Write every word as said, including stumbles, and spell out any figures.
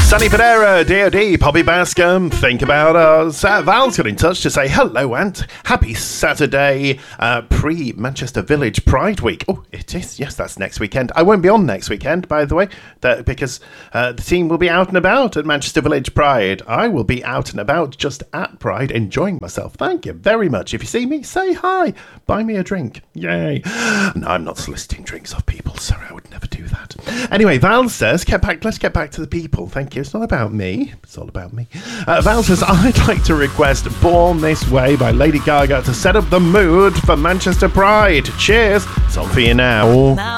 Sunny Federa, D O D, Poppy Bascom, Think About Us. Uh, Val's got in touch to say hello and happy Saturday, uh, pre-Manchester Village Pride Week. Oh, it is. Yes, that's next weekend. I won't be on next weekend, by the way, that, because uh, the team will be out and about at Manchester Village Pride. I will be out and about just at Pride, enjoying myself. Thank you very much. If you see me, say hi. Buy me a drink. Yay. No, I'm not soliciting drinks off people. Sorry, I would never do that. Anyway, Val says, get back, let's get back to the people. Thank you. It's not about me. It's all about me. Uh, Val says, I'd like to request Born This Way by Lady Gaga to set up the mood for Manchester Pride. Cheers. It's on for you now.